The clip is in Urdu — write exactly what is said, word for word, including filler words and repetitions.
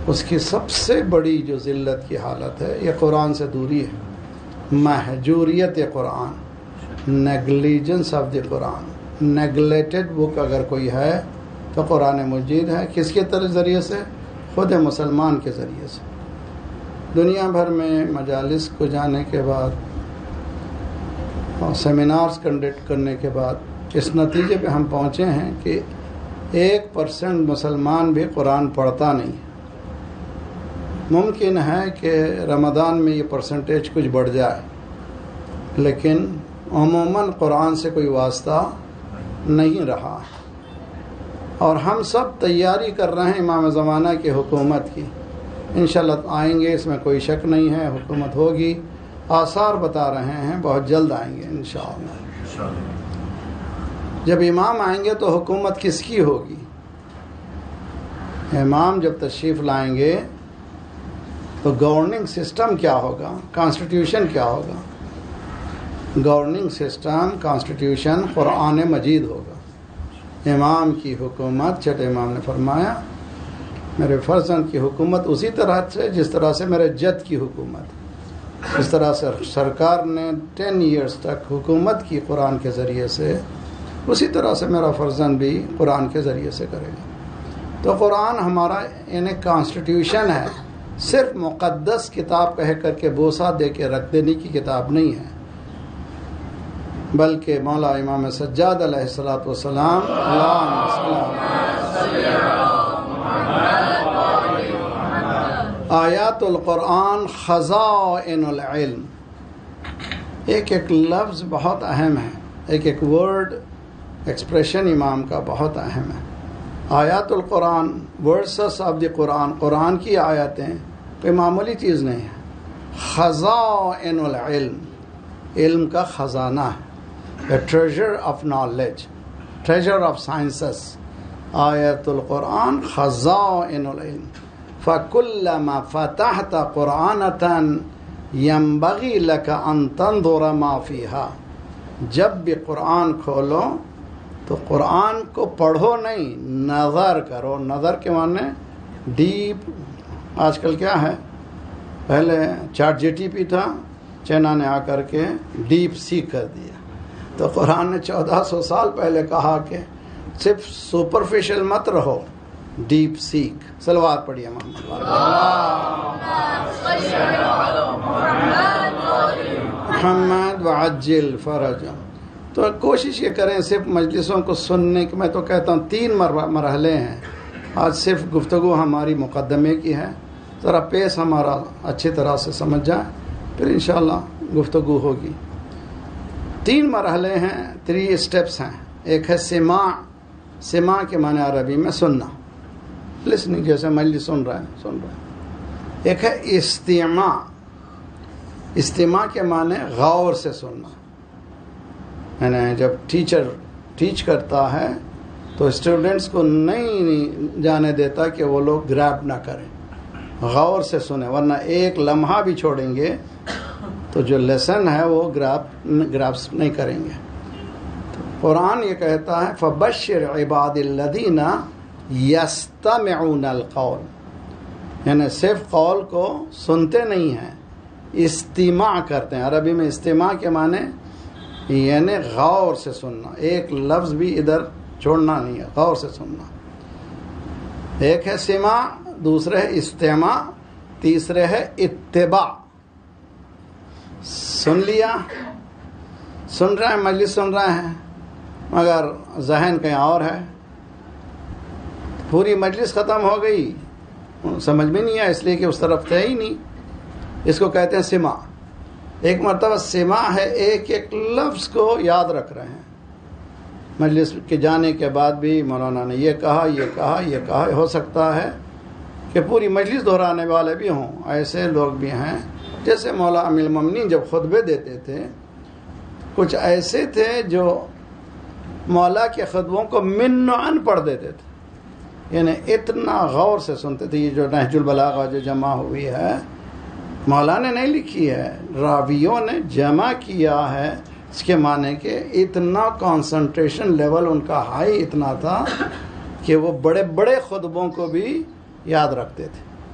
اس کی سب سے بڑی جو ذلت کی حالت ہے یہ قرآن سے دوری ہے، مہجوریت قرآن، negligence of the Quran. Neglected بک اگر کوئی ہے تو قرآن مجید ہے. کس کے ذریعے سے؟ خود مسلمان کے ذریعے سے. دنیا بھر میں مجالس کو جانے کے بعد اور سیمینارز کنڈکٹ کرنے کے بعد اس نتیجے پہ ہم پہنچے ہیں کہ ایک پرسنٹ مسلمان بھی قرآن پڑھتا نہیں ہے. ممکن ہے کہ رمضان میں یہ پرسنٹیج کچھ بڑھ جائے، لیکن عموماً قرآن سے کوئی واسطہ نہیں رہا. اور ہم سب تیاری کر رہے ہیں امام زمانہ کی حکومت کی. انشاءاللہ آئیں گے، اس میں کوئی شک نہیں ہے، حکومت ہوگی. آثار بتا رہے ہیں بہت جلد آئیں گے انشاءاللہ. جب امام آئیں گے تو حکومت کس کی ہوگی؟ امام جب تشریف لائیں گے تو گورننگ سسٹم کیا ہوگا، کانسٹیٹیوشن کیا ہوگا؟ گورننگ سسٹم کانسٹیٹیوشن قرآن مجید ہوگا. امام کی حکومت، چھٹے امام نے فرمایا میرے فرزند کی حکومت اسی طرح سے جس طرح سے میرے جد کی حکومت، اس طرح سے سرکار نے ٹین ایئرز تک حکومت کی قرآن کے ذریعے سے، اسی طرح سے میرا فرزند بھی قرآن کے ذریعے سے کرے گا. تو قرآن ہمارا یعنی کانسٹیٹیوشن ہے، صرف مقدس کتاب کہہ کر کے بوسہ دے کے رکھ دینے کی کتاب نہیں ہے، بلکہ مولا امام سجاد علیہ الصلوۃ والسلام آیات القرآن خزائن العلم. ایک ایک لفظ بہت اہم ہے، ایک ایک ورڈ ایکسپریشن امام کا بہت اہم ہے. آیات القرآن، ورسز آف دی قرآن، قرآن کی آیاتیں کوئی معمولی چیز نہیں ہے. خزائن العلم، علم کا خزانہ ہے، the treasure of knowledge, treasure of sciences. آیت القرآن خزائن العلم. فَكُلَّمَا فَتَحْتَ قُرْآنَةً يَنبَغِي لَكَ أَن تَنظُرَ مَا فِيهَا. جب بھی قرآن کھولو تو قرآن کو پڑھو نہیں، نظر کرو. نظر کے معنی ڈیپ. آج کل کیا ہے، پہلے چیٹ جی ٹی پی تھا، چائنا نے آ کر کے ڈیپ سیکھ کر دیا. تو قرآن نے چودہ سو سال پہلے کہا کہ صرف سپرفیشل مت رہو، ڈیپ سیکھ. صلوات پڑھیے محمد محمد وعجل فرجا. تو کوشش یہ کریں صرف مجلسوں کو سننے کی. میں تو کہتا ہوں تین مرحلے ہیں. آج صرف گفتگو ہماری مقدمے کی ہے، ذرا پیس ہمارا اچھی طرح سے سمجھ جائیں، پھر انشاءاللہ گفتگو ہوگی. تین مرحلے ہیں، تھری اسٹیپس ہیں. ایک ہے سماع. سماع کے معنی عربی میں سننا، لسننگ، جیسے مجلس سن رہے ہیں سن رہے ہیں. ایک ہے استماع. استماع کے معنی غور سے سننا، یعنی جب ٹیچر ٹیچ کرتا ہے تو اسٹوڈنٹس کو نہیں جانے دیتا کہ وہ لوگ گریب نہ کریں، غور سے سنیں، ورنہ ایک لمحہ بھی چھوڑیں گے تو جو لیسن ہے وہ گراپ گراسپ نہیں کریں گے. تو قرآن یہ کہتا ہے فبشر عباد الذین یستمعون القول، یعنی صرف قول کو سنتے نہیں ہیں، استماع کرتے ہیں. عربی میں استماع کے معنی یعنی غور سے سننا، ایک لفظ بھی ادھر چھوڑنا نہیں ہے، غور سے سننا. ایک ہے سماع، دوسرے ہے استماع، تیسرے ہے اتباع. سن لیا، سن رہے ہیں، مجلس سن رہے ہیں، مگر ذہن کہیں اور ہے. پوری مجلس ختم ہو گئی، سمجھ میں نہیں آیا، اس لیے کہ اس طرف تھے ہی نہیں. اس کو کہتے ہیں سماع. ایک مرتبہ سماع ہے ایک ایک لفظ کو یاد رکھ رہے ہیں. مجلس کے جانے کے بعد بھی مولانا نے یہ کہا یہ کہا یہ کہا. ہو سکتا ہے کہ پوری مجلس دہرانے والے بھی ہوں. ایسے لوگ بھی ہیں جیسے مولا امیر المومنین جب خطبے دیتے تھے، کچھ ایسے تھے جو مولا کے خطبوں کو من و عن پڑھ دیتے تھے، یعنی اتنا غور سے سنتے تھے. یہ جو نہج البلاغہ جو جمع ہوئی ہے، مولا نے نہیں لکھی ہے، راویوں نے جمع کیا ہے. اس کے معنی کہ اتنا کانسنٹریشن لیول ان کا ہائی اتنا تھا کہ وہ بڑے بڑے خطبوں کو بھی یاد رکھتے تھے.